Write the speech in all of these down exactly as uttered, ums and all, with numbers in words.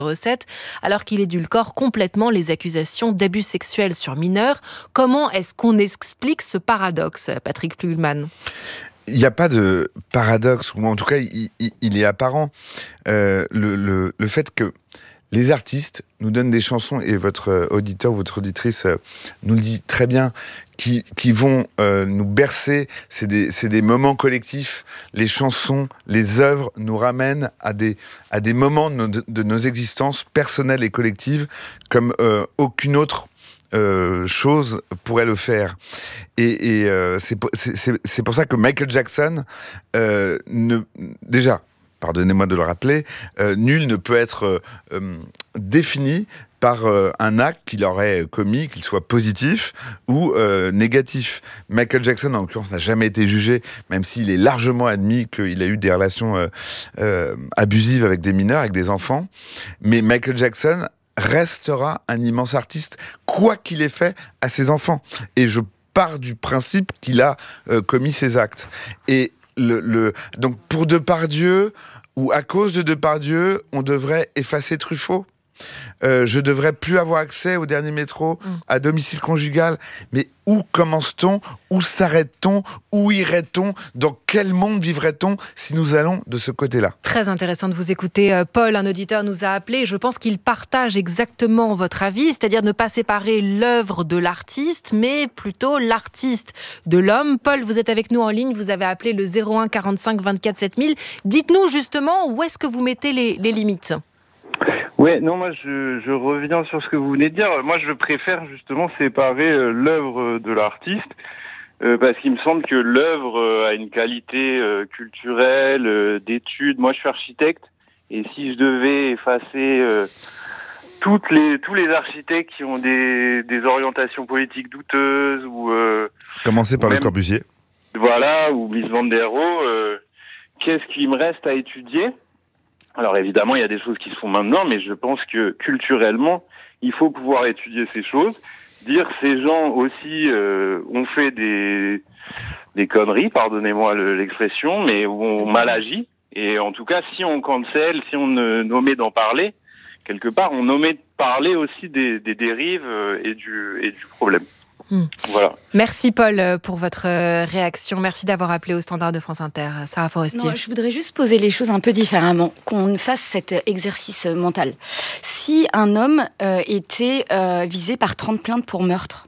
recettes alors qu'il édulcore complètement les accusations d'abus sexuels sur mineurs. Comment est-ce qu'on explique ce paradoxe, Patrick Plugman ? Il n'y a pas de paradoxe, ou en tout cas, il, il, il est apparent. Euh, le, le, le fait que les artistes nous donnent des chansons, et votre auditeur, votre auditrice euh, nous le dit très bien, qui, qui vont euh, nous bercer, c'est des, c'est des moments collectifs. Les chansons, les œuvres nous ramènent à des, à des moments de nos, de nos existences personnelles et collectives comme euh, aucune autre Euh, chose pourrait le faire. Et, et euh, c'est, c'est, c'est pour ça que Michael Jackson, euh, ne, déjà, pardonnez-moi de le rappeler, euh, nul ne peut être euh, défini par euh, un acte qu'il aurait commis, qu'il soit positif ou euh, négatif. Michael Jackson, en l'occurrence, n'a jamais été jugé, même s'il est largement admis qu'il a eu des relations euh, euh, abusives avec des mineurs, avec des enfants. Mais Michael Jackson restera un immense artiste, quoi qu'il ait fait à ses enfants. Et je pars du principe qu'il a euh, commis ces actes. Et le, le, donc pour Depardieu, ou à cause de Depardieu, on devrait effacer Truffaut. Euh, je devrais plus avoir accès au dernier métro, mmh. à domicile conjugal. Mais où commence-t-on ? Où s'arrête-t-on ? Où irait-on ? Dans quel monde vivrait-on si nous allons de ce côté-là ? Très intéressant de vous écouter. Paul, un auditeur, nous a appelé. Je pense qu'il partage exactement votre avis, c'est-à-dire ne pas séparer l'œuvre de l'artiste, mais plutôt l'artiste de l'homme. Paul, vous êtes avec nous en ligne. Vous avez appelé le zéro un quarante-cinq vingt-quatre sept mille. Dites-nous justement où est-ce que vous mettez les, les limites ? Ouais, non, moi je, je reviens sur ce que vous venez de dire. Moi je préfère justement séparer euh, l'œuvre de l'artiste euh, parce qu'il me semble que l'œuvre euh, a une qualité euh, culturelle, euh, d'études. Moi je suis architecte et si je devais effacer euh, toutes les tous les architectes qui ont des, des orientations politiques douteuses ou euh, commencer par même, Le Corbusier. Voilà, ou Mies van der Rohe, euh, qu'est-ce qu'il me reste à étudier ? Alors évidemment, il y a des choses qui se font maintenant, mais je pense que culturellement, il faut pouvoir étudier ces choses, dire ces gens aussi euh, ont fait des des conneries, pardonnez-moi le, l'expression, mais ont mal agi. Et en tout cas, si on cancel, si on nommait d'en parler, quelque part, on nommait de parler aussi des, des dérives et du et du problème. Mmh. Voilà. Merci Paul pour votre réaction. Merci d'avoir appelé au standard de France Inter. Sarah Forestier. Non, je voudrais juste poser les choses un peu différemment, qu'on fasse cet exercice mental. Si un homme euh, était euh, visé par trente plaintes pour meurtre,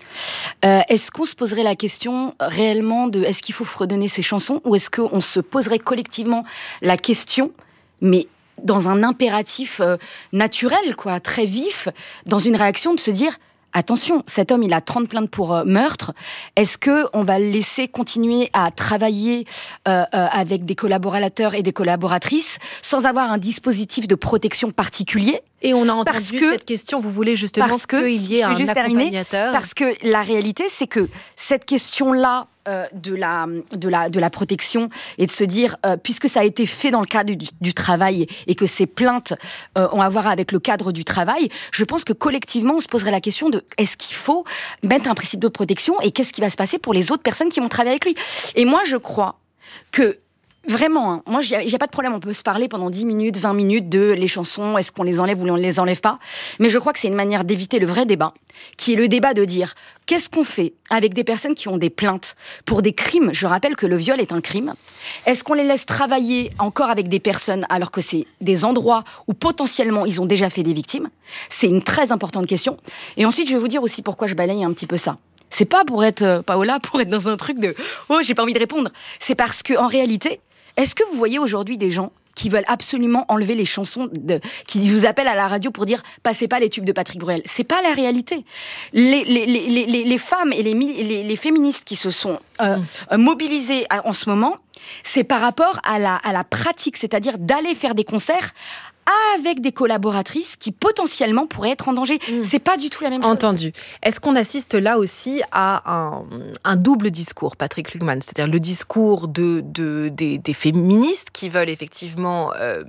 euh, est-ce qu'on se poserait la question réellement de est-ce qu'il faut fredonner ses chansons ou est-ce qu'on se poserait collectivement la question, mais dans un impératif euh, naturel, quoi, très vif, dans une réaction de se dire attention, cet homme, il a trente plaintes pour euh, meurtre. Est-ce qu'on va le laisser continuer à travailler euh, euh, avec des collaborateurs et des collaboratrices sans avoir un dispositif de protection particulier ? Et on a entendu parce que, cette question, vous voulez justement parce que, qu'il y ait un accompagnateur. Terminer, parce que la réalité, c'est que cette question-là euh, de, la, de, la, de la protection et de se dire, euh, puisque ça a été fait dans le cadre du, du travail et que ces plaintes euh, ont à voir avec le cadre du travail, je pense que collectivement, on se poserait la question de est-ce qu'il faut mettre un principe de protection et qu'est-ce qui va se passer pour les autres personnes qui vont travailler avec lui ? Et moi, je crois que vraiment, hein, moi, il n'y a, a pas de problème, on peut se parler pendant dix minutes, vingt minutes de les chansons, est-ce qu'on les enlève ou on ne les enlève pas ? Mais je crois que c'est une manière d'éviter le vrai débat, qui est le débat de dire, qu'est-ce qu'on fait avec des personnes qui ont des plaintes pour des crimes ? Je rappelle que le viol est un crime. Est-ce qu'on les laisse travailler encore avec des personnes alors que c'est des endroits où potentiellement ils ont déjà fait des victimes ? C'est une très importante question. Et ensuite, je vais vous dire aussi pourquoi je balaye un petit peu ça. C'est pas pour être, euh, Paola, pour être dans un truc de « oh, j'ai pas envie de répondre ». C'est parce qu'en réalité, est-ce que vous voyez aujourd'hui des gens qui veulent absolument enlever les chansons, de, qui vous appellent à la radio pour dire « passez pas les tubes de Patrick Bruel ». C'est pas la réalité. Les, les, les, les, les femmes et les, les, les féministes qui se sont euh, mmh. mobilisées en ce moment, c'est par rapport à la, à la pratique, c'est-à-dire d'aller faire des concerts avec des collaboratrices qui potentiellement pourraient être en danger. Mmh. C'est pas du tout la même chose. Entendu. Est-ce qu'on assiste là aussi à un, un double discours, Patrick Plugman, c'est-à-dire le discours de, de, des, des féministes qui veulent effectivement euh,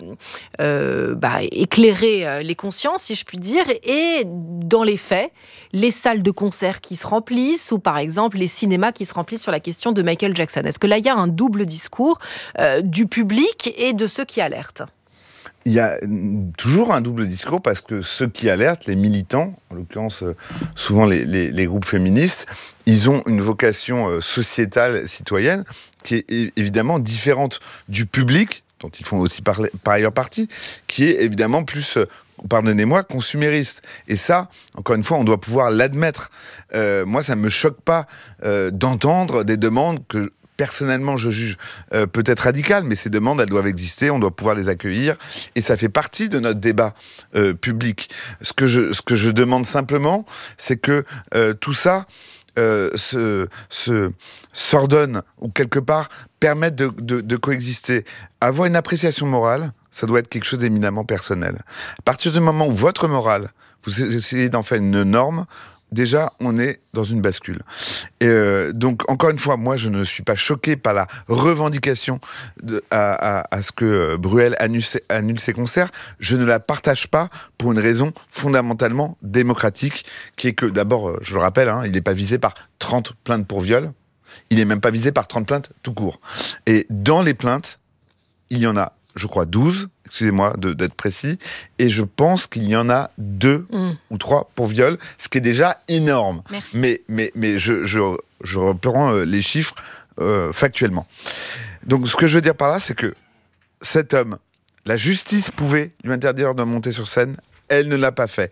euh, bah, éclairer les consciences, si je puis dire, et dans les faits, les salles de concert qui se remplissent ou par exemple les cinémas qui se remplissent sur la question de Michael Jackson. Est-ce que là, il y a un double discours euh, du public et de ceux qui alertent ? il y a toujours un double discours parce que ceux qui alertent, les militants, en l'occurrence euh, souvent les, les, les groupes féministes, ils ont une vocation euh, sociétale, citoyenne, qui est é- évidemment différente du public, dont ils font aussi par, par ailleurs partie, qui est évidemment plus, euh, pardonnez-moi, consumériste. Et ça, encore une fois, on doit pouvoir l'admettre. Euh, moi, ça ne me choque pas euh, d'entendre des demandes que... Personnellement, je juge euh, peut-être radicales, mais ces demandes, elles doivent exister, on doit pouvoir les accueillir, et ça fait partie de notre débat euh, public. Ce que, je, ce que je demande simplement, c'est que euh, tout ça euh, se, se, s'ordonne, ou quelque part, permette de, de, de coexister. Avoir une appréciation morale, ça doit être quelque chose d'éminemment personnel. À partir du moment où votre morale, vous essayez d'en faire une norme, déjà, on est dans une bascule. Et euh, donc, encore une fois, moi, je ne suis pas choqué par la revendication de, à, à, à ce que Bruel annule, annule ses concerts. Je ne la partage pas pour une raison fondamentalement démocratique, qui est que, d'abord, je le rappelle, hein, il n'est pas visé par trente plaintes pour viol. Il n'est même pas visé par trente plaintes tout court. Et dans les plaintes, il y en a, je crois, douze, excusez-moi de, d'être précis, et je pense qu'il y en a deux mmh. ou trois pour viol, ce qui est déjà énorme. Merci. Mais, mais, mais je, je, je reprends les chiffres euh, factuellement. Donc ce que je veux dire par là, c'est que cet homme, la justice pouvait lui interdire de monter sur scène, elle ne l'a pas fait.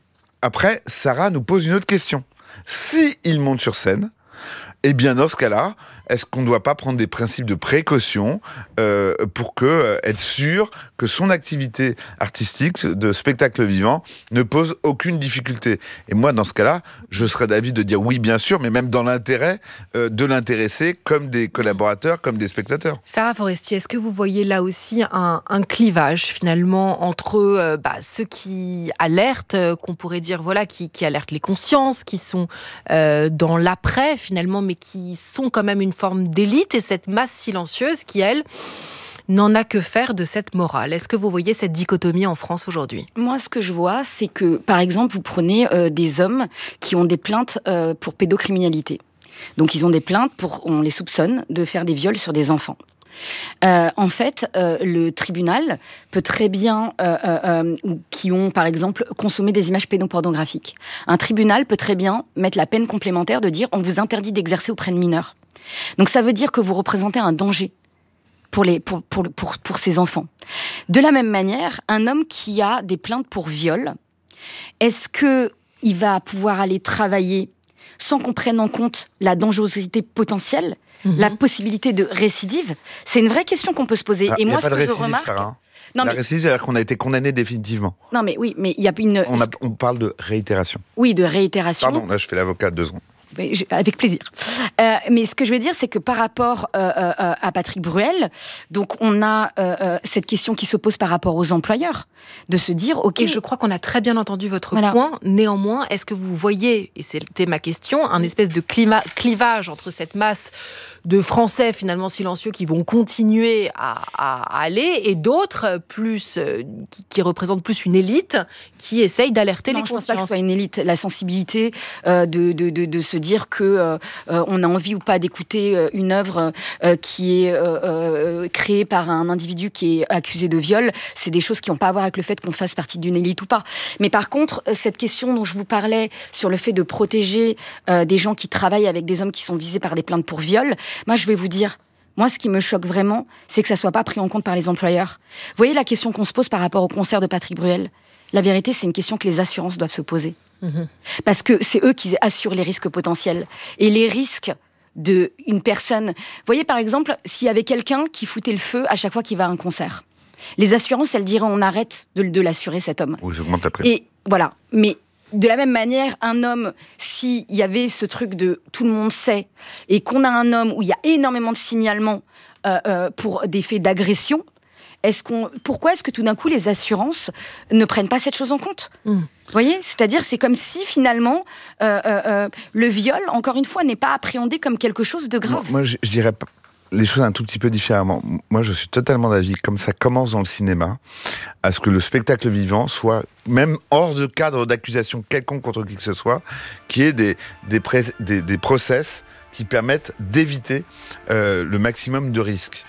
Après, Sarah nous pose une autre question. Si il monte sur scène, eh bien, dans ce cas-là, est-ce qu'on ne doit pas prendre des principes de précaution euh, pour que, euh, être sûr que son activité artistique de spectacle vivant ne pose aucune difficulté? Et moi, dans ce cas-là, je serais d'avis de dire oui, bien sûr, mais même dans l'intérêt euh, de l'intéressé, comme des collaborateurs, comme des spectateurs. Sarah Forestier, est-ce que vous voyez là aussi un, un clivage, finalement, entre euh, bah, ceux qui alertent, euh, qu'on pourrait dire, voilà, qui, qui alertent les consciences, qui sont euh, dans l'après, finalement, mais qui sont quand même une forme d'élite, et cette masse silencieuse qui, elle, n'en a que faire de cette morale. Est-ce que vous voyez cette dichotomie en France aujourd'hui? Moi, ce que je vois, c'est que, par exemple, vous prenez euh, des hommes qui ont des plaintes euh, pour pédocriminalité. Donc, ils ont des plaintes pour, on les soupçonne de faire des viols sur des enfants. Euh, en fait, euh, le tribunal peut très bien, euh, euh, euh, qui ont par exemple consommé des images pédopornographiques, un tribunal peut très bien mettre la peine complémentaire de dire on vous interdit d'exercer auprès de mineurs. Donc ça veut dire que vous représentez un danger pour, les, pour, pour, pour, pour ces enfants. De la même manière, un homme qui a des plaintes pour viol, est-ce qu'il va pouvoir aller travailler sans qu'on prenne en compte la dangerosité potentielle, mmh. la possibilité de récidive? C'est une vraie question qu'on peut se poser. Ah, et moi, ce que récidive, je remarque... Sarah. Non, la mais... récidive, c'est-à-dire qu'on a été condamné définitivement. Non, mais oui, mais il y a une... On, a, on parle de réitération. Oui, de réitération. Pardon, là, je fais l'avocat de deux secondes. Mais je, avec plaisir. Euh, mais ce que je veux dire, c'est que par rapport euh, euh, à Patrick Bruel, donc on a euh, euh, cette question qui se pose par rapport aux employeurs, de se dire, ok. Et je crois qu'on a très bien entendu votre voilà. point. Néanmoins, est-ce que vous voyez, et c'était ma question, un espèce de climat, clivage entre cette masse de Français finalement silencieux qui vont continuer à, à, à aller, et d'autres plus euh, qui, qui représentent plus une élite qui essayent d'alerter non, les je consciences? pense pas que ce soit une élite. La sensibilité euh, de, de, de, de se dire que euh, on a envie ou pas d'écouter euh, une œuvre euh, qui est euh, euh, créée par un individu qui est accusé de viol, c'est des choses qui n'ont pas à voir avec le fait qu'on fasse partie d'une élite ou pas. Mais par contre, cette question dont je vous parlais sur le fait de protéger euh, des gens qui travaillent avec des hommes qui sont visés par des plaintes pour viol, moi je vais vous dire, moi ce qui me choque vraiment, c'est que ça soit pas pris en compte par les employeurs. Vous voyez la question qu'on se pose par rapport au concert de Patrick Bruel? La vérité, c'est une question que les assurances doivent se poser. Mmh. Parce que c'est eux qui assurent les risques potentiels. Et les risques d'une personne... Vous voyez, par exemple, s'il y avait quelqu'un qui foutait le feu à chaque fois qu'il va à un concert, les assurances, elles diraient on arrête de, de l'assurer, cet homme. Oui, j'augmente la prime. Et voilà. Mais de la même manière, un homme, s'il y avait ce truc de tout le monde sait, et qu'on a un homme où il y a énormément de signalements euh, euh, pour des faits d'agression, Est-ce qu'on, pourquoi est-ce que tout d'un coup les assurances ne prennent pas cette chose en compte? mmh. Vous voyez, c'est-à-dire c'est comme si finalement euh, euh, le viol, encore une fois, n'est pas appréhendé comme quelque chose de grave. Moi, moi je, je dirais les choses un tout petit peu différemment. Moi, je suis totalement d'avis, comme ça commence dans le cinéma, à ce que le spectacle vivant soit, même hors de cadre d'accusation quelconque contre qui que ce soit, qu'il y ait des, des, pré- des, des process qui permettent d'éviter euh, le maximum de risques.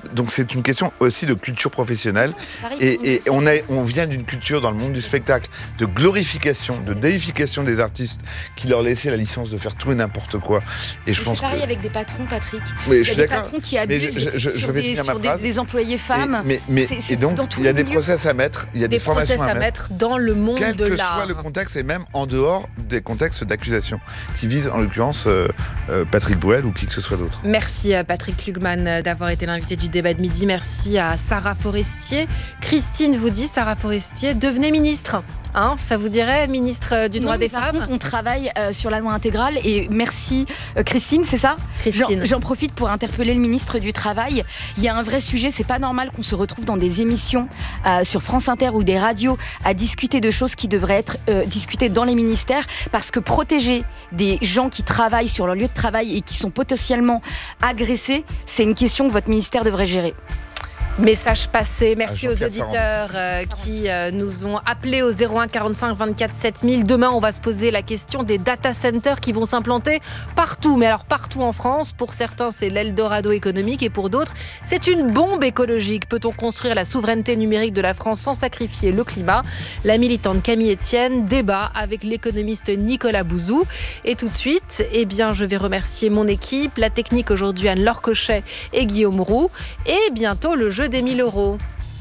donc c'est une question aussi de culture professionnelle. Et, et on, a, on vient d'une culture dans le monde du spectacle de glorification, de déification des artistes qui leur laissaient la licence de faire tout et n'importe quoi. Et je mais pense c'est pareil que... avec des patrons, Patrick. Mais il y je a suis des d'accord. patrons qui abusent je, je, je sur, vais des, finir ma sur des, phrase. des employés femmes. Et, mais, mais, c'est, c'est et donc, il y a des milieux. process à mettre, il y a des, des formations process à mettre dans le monde quel de que l'art. soit le contexte et même en dehors des contextes d'accusation qui visent en l'occurrence euh, euh, Patrick Bruel ou qui que ce soit d'autre. Merci à Patrick Lugman d'avoir été l'invité du débat de midi. Merci à Sarah Forestier. Christine vous dit, Sarah Forestier, devenez ministre. Hein, ça vous dirait, ministre du droit non, des par femmes contre, on travaille euh, sur la loi intégrale et merci euh, Christine, c'est ça Christine. J'en, j'en profite pour interpeller le ministre du Travail. Il y a un vrai sujet, c'est pas normal qu'on se retrouve dans des émissions euh, sur France Inter ou des radios à discuter de choses qui devraient être euh, discutées dans les ministères, parce que protéger des gens qui travaillent sur leur lieu de travail et qui sont potentiellement agressés, c'est une question que votre ministère devrait gérer. Message passé, merci Ah, aux auditeurs euh, qui euh, nous ont appelés au zéro un quarante-cinq vingt-quatre sept mille. Demain, on va se poser la question des data centers qui vont s'implanter partout, mais alors partout en France. Pour certains, c'est l'Eldorado économique et pour d'autres, c'est une bombe écologique. Peut-on construire la souveraineté numérique de la France sans sacrifier le climat ? La militante Camille Etienne débat avec l'économiste Nicolas Bouzou. Et tout de suite, eh bien, je vais remercier mon équipe, la technique aujourd'hui Anne-Laure Cochet et Guillaume Roux, et bientôt le jeu des mille euros.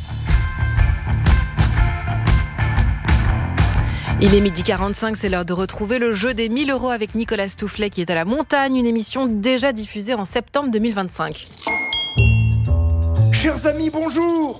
Il est midi quarante-cinq, c'est l'heure de retrouver le jeu des mille euros avec Nicolas Stoufflet qui est à la montagne, une émission déjà diffusée en septembre deux mille vingt-cinq. Chers amis, bonjour.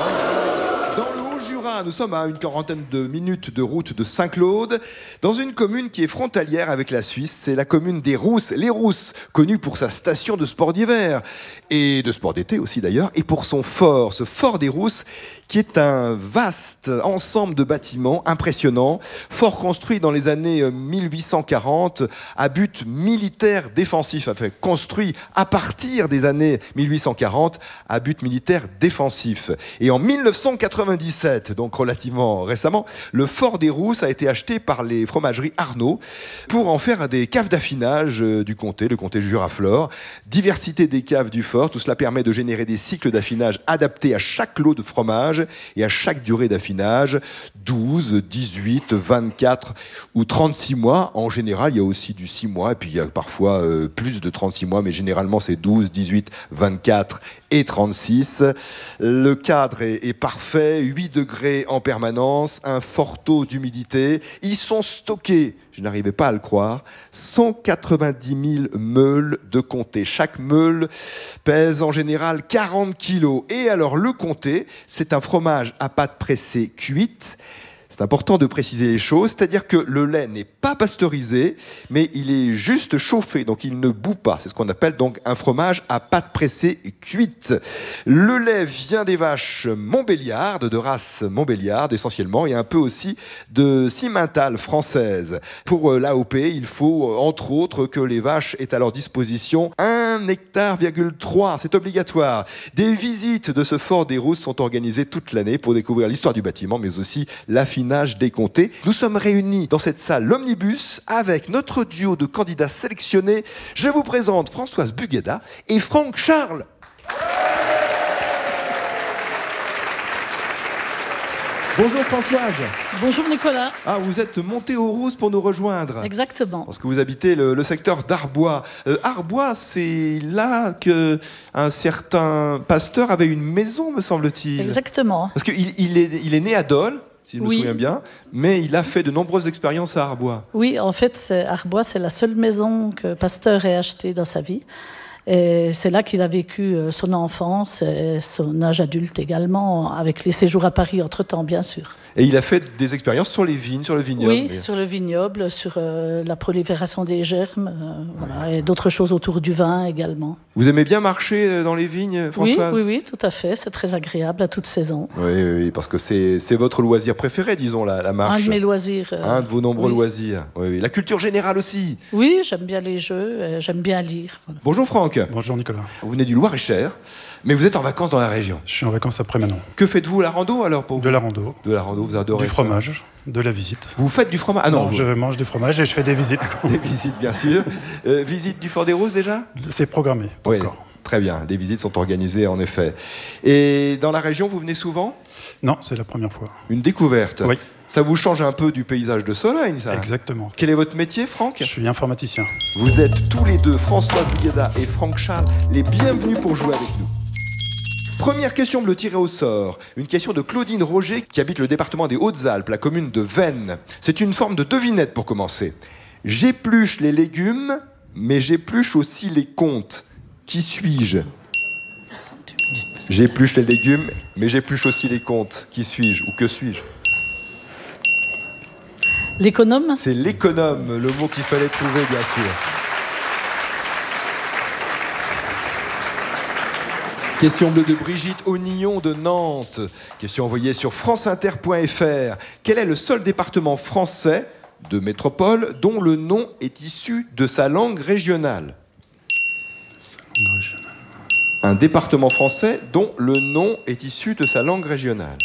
Dans le Haut-Jura, nous sommes à une quarantaine de minutes de route de Saint-Claude, dans une commune qui est frontalière avec la Suisse. C'est la commune des Rousses, les Rousses, connue pour sa station de sport d'hiver, et de sport d'été aussi d'ailleurs, et pour son fort, ce fort des Rousses, qui est un vaste ensemble de bâtiments impressionnants, fort construit dans les années mille huit cent quarante, à but militaire défensif, enfin construit à partir des années mille huit cent quarante, à but militaire défensif. Et en mille neuf cent quatre-vingt-dix-sept, donc relativement récemment, le fort des Rousses a été acheté par les fromageries Arnaud pour en faire des caves d'affinage du comté, le comté Jura-Flore. Diversité des caves du fort, tout cela permet de générer des cycles d'affinage adaptés à chaque lot de fromage et à chaque durée d'affinage, douze, dix-huit, vingt-quatre ou trente-six mois. En général, il y a aussi du six mois, et puis il y a parfois euh, plus de trente-six mois, mais généralement c'est douze, dix-huit, vingt-quatre et trente-six. Le cadre est, est parfait, huit degrés en permanence, un fort taux d'humidité. Ils sont stockés, je n'arrivais pas à le croire, cent quatre-vingt-dix mille meules de comté. Chaque meule pèse en général quarante kilos. Et alors le comté, c'est un fromage à pâte pressée cuite. C'est important de préciser les choses, c'est-à-dire que le lait n'est pas pasteurisé, mais il est juste chauffé, donc il ne bout pas. C'est ce qu'on appelle donc un fromage à pâte pressée cuite. Le lait vient des vaches montbéliardes, de race montbéliarde essentiellement, et un peu aussi de Simmental française. Pour l'A O P, il faut entre autres que les vaches aient à leur disposition un hectare virgule trois. C'est obligatoire. Des visites de ce fort des Rousses sont organisées toute l'année pour découvrir l'histoire du bâtiment, mais aussi l'affinage des comtés. Nous sommes réunis dans cette salle l'Omnibus avec notre duo de candidats sélectionnés. Je vous présente Françoise Bugueda et Franck Charles. Bonjour Françoise. Bonjour Nicolas. Ah, vous êtes monté aux Rousses pour nous rejoindre. Exactement. Parce que vous habitez le, le secteur d'Arbois. Euh, Arbois, c'est là que un certain pasteur avait une maison, me semble-t-il. Exactement. Parce qu'il il est, il est né à Dole, si je me Oui. souviens bien, mais il a fait de nombreuses expériences à Arbois. Oui, en fait, c'est, Arbois, c'est la seule maison que Pasteur ait achetée dans sa vie. Et c'est là qu'il a vécu son enfance et son âge adulte également, avec les séjours à Paris entre-temps, bien sûr. Et il a fait des expériences sur les vignes, sur le vignoble. Oui, sur le vignoble, sur euh, la prolifération des germes, euh, voilà, et d'autres choses autour du vin également. Vous aimez bien marcher dans les vignes, Françoise ? Oui, oui, oui, tout à fait. C'est très agréable à toute saison. Oui, oui, oui, parce que c'est, c'est votre loisir préféré, disons, la, la marche. Un de mes loisirs. Euh, Un de vos nombreux oui. loisirs. Oui, oui. La culture générale aussi. Oui, j'aime bien les jeux, et j'aime bien lire. Voilà. Bonjour Franck. Bonjour Nicolas. Vous venez du Loir-et-Cher, mais vous êtes en vacances dans la région. Je suis en vacances après Manon. Que faites-vous, la rando alors pour vous ? De la rando, De la rando, vous adorez du ça. fromage, de la visite. Vous faites du fromage ? Ah non, non, vous- je mange du fromage et je fais des visites. des visites bien sûr. Euh, visite du Fort des Rousses déjà ? C'est programmé, pas Oui. encore. Très Très bien, les visites sont organisées en effet. Et dans la région, vous venez souvent ? Non, c'est la première fois. Une découverte. Oui. Ça vous change un peu du paysage de Sologne, ça ? Exactement. Quel est votre métier, Franck ? Je suis informaticien. Vous êtes tous les deux, François Bougada et Franck Charles, les bienvenus pour jouer avec nous. Première question bleue tirée au sort. Une question de Claudine Roger qui habite le département des Hautes-Alpes, la commune de Vennes. C'est une forme de devinette pour commencer. J'épluche les légumes, mais j'épluche aussi les comptes. Qui suis-je ? J'épluche les légumes, mais j'épluche aussi les comptes. Qui suis-je ou que suis-je ? L'économe ? C'est l'économe, le mot qu'il fallait trouver, bien sûr. Question bleue de Brigitte Onillon de Nantes. Question envoyée sur franceinter point f r. Quel est le seul département français de métropole dont le nom est issu de sa langue régionale ? Un département français dont le nom est issu de sa langue régionale.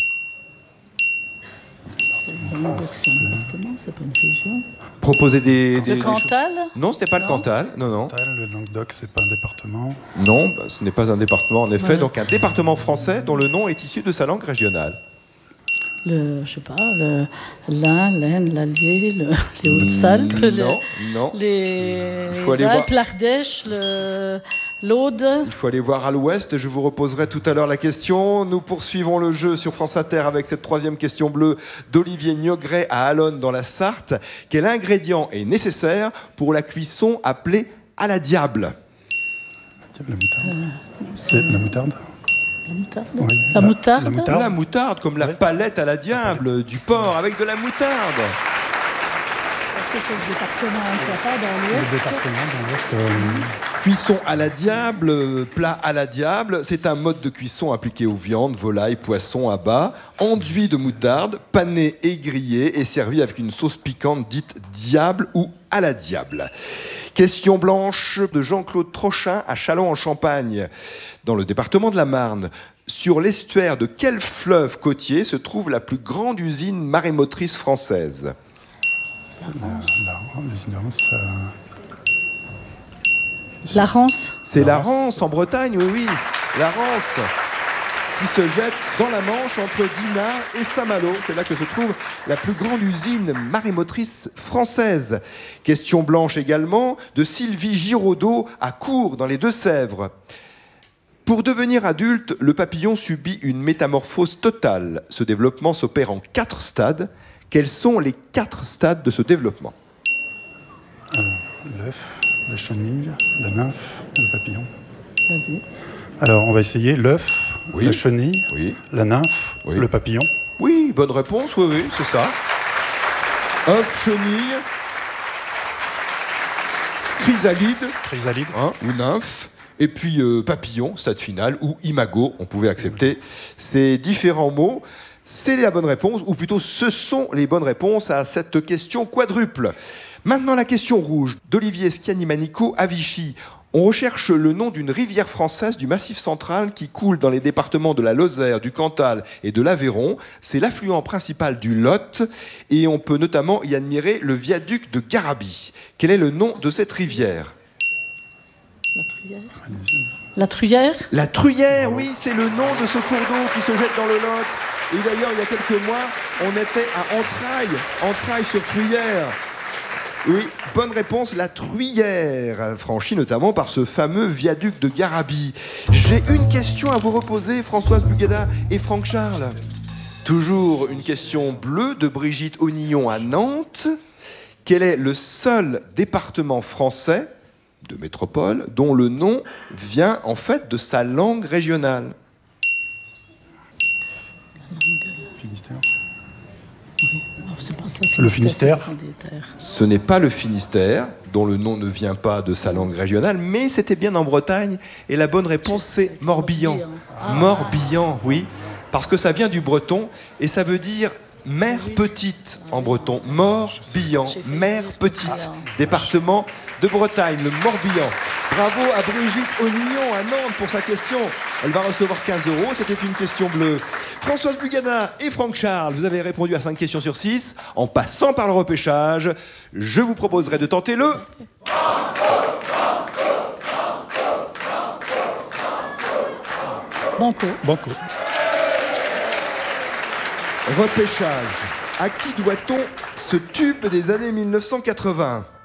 C'est un département, c'est pas une région. Proposer des... des Le des Cantal ? choses. Non, ce n'est pas Non. le Cantal. Non, non. Le Languedoc, c'est pas un département. Non, bah, ce n'est pas un département, en effet. Ouais. Donc un département français dont le nom est issu de sa langue régionale. Le, je sais pas, le l'Ain, l'Aisne, l'Allier, le, les Hautes-Alpes, les, Non, non. les, Il faut les aller Alpes, l'Ardèche, le- l'Aude. Il faut aller voir à l'ouest. Je vous reposerai tout à l'heure la question. Nous poursuivons le jeu sur France Inter avec cette troisième question bleue d'Olivier Niogret à Allonne dans la Sarthe. Quel ingrédient est nécessaire pour la cuisson appelée à la diable ? La moutarde. C'est la moutarde. La moutarde. Oui. La moutarde. La moutarde. La moutarde, comme la Ouais. palette à la diable du porc avec de la moutarde. Parce que c'est le département, on ne sait pas, dans Le l'Ouest. département dans l'Ouest. euh, Cuisson à la diable, plat à la diable, c'est un mode de cuisson appliqué aux viandes, volailles, poissons, abats, enduit de moutarde, pané et grillé et servi avec une sauce piquante dite diable ou à la diable. Question blanche de Jean-Claude Trochin à Châlons-en-Champagne, dans le département de la Marne. Sur l'estuaire de quel fleuve côtier se trouve la plus grande usine marémotrice française ? la l'usine de Rance, euh, La Rance. C'est la Rance en Bretagne, oui, oui. La Rance qui se jette dans la Manche entre Dinard et Saint-Malo. C'est là que se trouve la plus grande usine marémotrice française. Question blanche également de Sylvie Giraudot à Cours, dans les Deux-Sèvres. Pour devenir adulte, le papillon subit une métamorphose totale. Ce développement s'opère en quatre stades. Quels sont les quatre stades de ce développement ? l'œuf, la chenille, la nymphe et le papillon. Vas-y. Alors, on va essayer l'œuf, Oui. la chenille, Oui. la nymphe, Oui. le papillon. Oui, bonne réponse, oui, oui, c'est ça. œuf, chenille, chrysalide, Chrysalide. hein, ou nymphe, et puis euh, papillon, stade final, ou imago, on pouvait accepter ces différents mots. C'est la bonne réponse, ou plutôt ce sont les bonnes réponses à cette question quadruple. Maintenant la question rouge d'Olivier Schianimanico à Vichy. On recherche le nom d'une rivière française du Massif central qui coule dans les départements de la Lozère, du Cantal et de l'Aveyron. C'est l'affluent principal du Lot et on peut notamment y admirer le viaduc de Garabie. Quel est le nom de cette rivière ? La Truyère. La Truyère. La Truyère, oui, c'est le nom de ce cours d'eau qui se jette dans le Lot. Et d'ailleurs, il y a quelques mois, on était à Entrailles, Entrailles sur Truyère. Oui, bonne réponse, la Truyère, franchie notamment par ce fameux viaduc de Garabie. J'ai une question à vous reposer, Françoise Bougada et Franck Charles. Toujours une question bleue de Brigitte Onillon à Nantes. Quel est le seul département français de métropole dont le nom vient en fait de sa langue régionale ? Finistère. Non, c'est pas ça, Le Finistère. c'est des terres. Ce n'est pas le Finistère, dont le nom ne vient pas de sa langue régionale, mais c'était bien en Bretagne. Et la bonne réponse, c'est Morbihan. Ah. Morbihan, oui, parce que ça vient du breton et ça veut dire mer petite en breton. Morbihan, mer petite, département de Bretagne, le Morbihan. Bravo à Brigitte Onillon à Nantes pour sa question. Elle va recevoir quinze euros, c'était une question bleue. Françoise Bougada et Franck Charles, vous avez répondu à cinq questions sur six. En passant par le repêchage, je vous proposerai de tenter le... Banco. Banco. Repêchage. À qui doit-on ce tube des années mille neuf cent quatre-vingts?